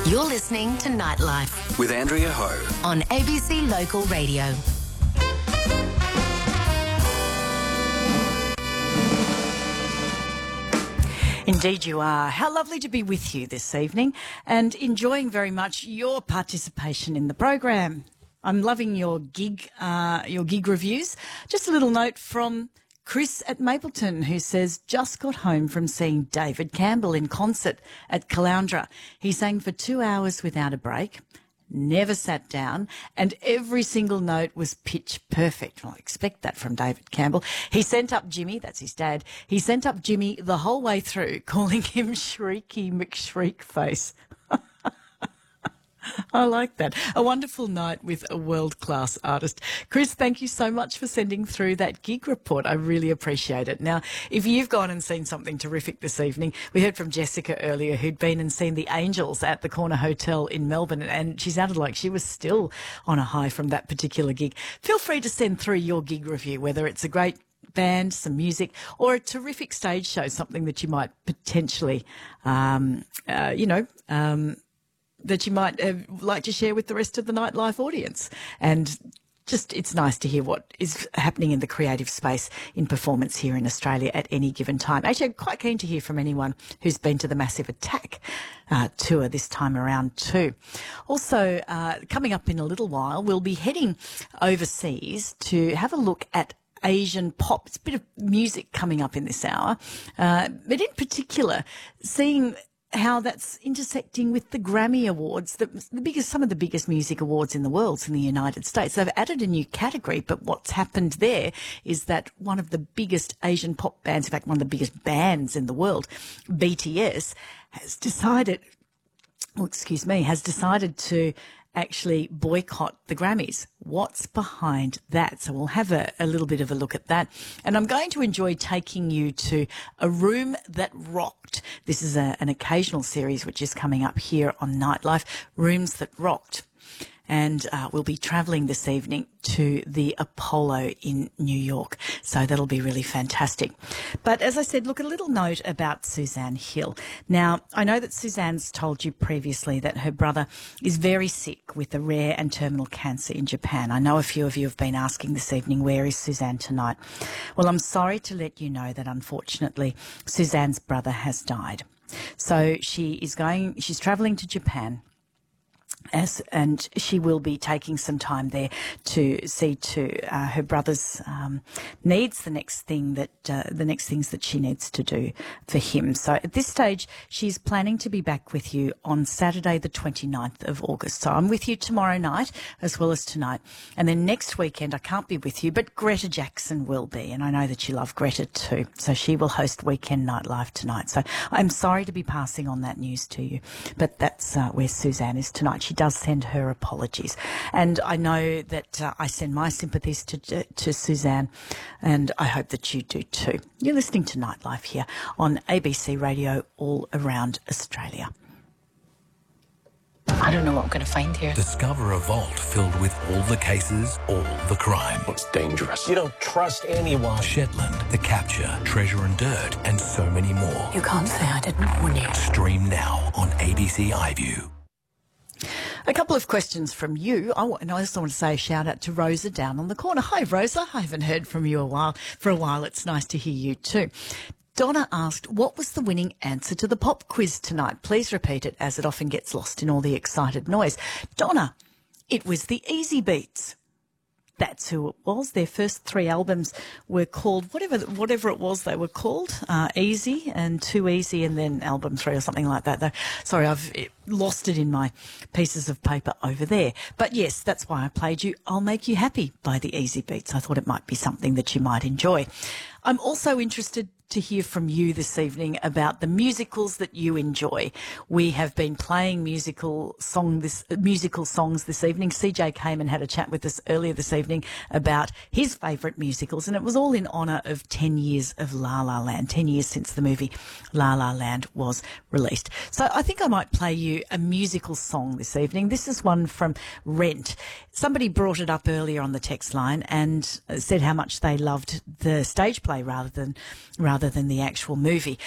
You're listening to Nightlife with Andrea Ho on ABC Local Radio. Indeed you are. How lovely to be with you this evening and enjoying very much your participation in the program. I'm loving your gig reviews. Just a little note from Chris at Mapleton, who says, just got home from seeing David Campbell in concert at Caloundra. He sang for 2 hours without a break, never sat down, and every single note was pitch perfect. Well, I expect that from David Campbell. He sent up Jimmy, that's his dad, he sent up Jimmy the whole way through, calling him Shrieky McShriekface. I like that. A wonderful night with a world-class artist. Chris, thank you so much for sending through that gig report. I really appreciate it. Now, if you've gone and seen something terrific this evening, we heard from Jessica earlier who'd been and seen the Angels at the Corner Hotel in Melbourne, and she sounded like she was still on a high from that particular gig. Feel free to send through your gig review, whether it's a great band, some music, or a terrific stage show, something that you might potentially, that you might like to share with the rest of the Nightlife audience. And just, it's nice to hear what is happening in the creative space in performance here in Australia at any given time. Actually, I'm quite keen to hear from anyone who's been to the Massive Attack tour this time around too. Also, coming up in a little while, we'll be heading overseas to have a look at Asian pop. It's a bit of music coming up in this hour, but in particular, seeing how that's intersecting with the Grammy Awards, some of the biggest music awards in the world in the United States. They've added a new category, but what's happened there is that one of the biggest Asian pop bands, in fact, one of the biggest bands in the world, BTS, has decided to actually boycott the Grammys. What's behind that? So we'll have a little bit of a look at that. And I'm going to enjoy taking you to A Room That Rocked. This is an occasional series which is coming up here on Nightlife, Rooms That Rocked. And we'll be travelling this evening to the Apollo in New York. So that'll be really fantastic. But as I said, look, a little note about Suzanne Hill. Now, I know that Suzanne's told you previously that her brother is very sick with a rare and terminal cancer in Japan. I know a few of you have been asking this evening, where is Suzanne tonight? Well, I'm sorry to let you know that unfortunately Suzanne's brother has died. So she's travelling to Japan. And she will be taking some time there to see to her brother's needs, the next things that she needs to do for him. So at this stage, she's planning to be back with you on Saturday, the 29th of August. So I'm with you tomorrow night as well as tonight. And then next weekend, I can't be with you, but Greta Jackson will be. And I know that you love Greta too. So she will host Weekend Nightlife tonight. So I'm sorry to be passing on that news to you, but that's where Suzanne is tonight. She does send her apologies. And I know that I send my sympathies to Suzanne, and I hope that you do too. You're listening to Nightlife here on ABC Radio all around Australia. I don't know what I'm going to find here. Discover a vault filled with all the cases, all the crime. It's dangerous. You don't trust anyone. Shetland, The Capture, Treasure and Dirt, and so many more. You can't say I didn't warn you. Stream now on ABC iView. A couple of questions from you. And I also want to say a shout out to Rosa down on the corner. Hi, Rosa. I haven't heard from you for a while. It's nice to hear you too. Donna asked, what was the winning answer to the pop quiz tonight? Please repeat it, as it often gets lost in all the excited noise. Donna, it was the Easy Beats. That's who it was. Their first three albums were called, whatever it was they were called, Easy and Too Easy, and then album 3 or something like that. Sorry, I've lost it in my pieces of paper over there. But yes, that's why I played you I'll Make You Happy by the Easy Beats. I thought it might be something that you might enjoy. I'm also interested to hear from you this evening about the musicals that you enjoy. We have been playing musical songs this evening. CJ came and had a chat with us earlier this evening about his favourite musicals, and it was all in honour of 10 years of La La Land, 10 years since the movie La La Land was released. So I think I might play you a musical song this evening. This is one from Rent. Somebody brought it up earlier on the text line and said how much they loved the stage play rather than the actual movie.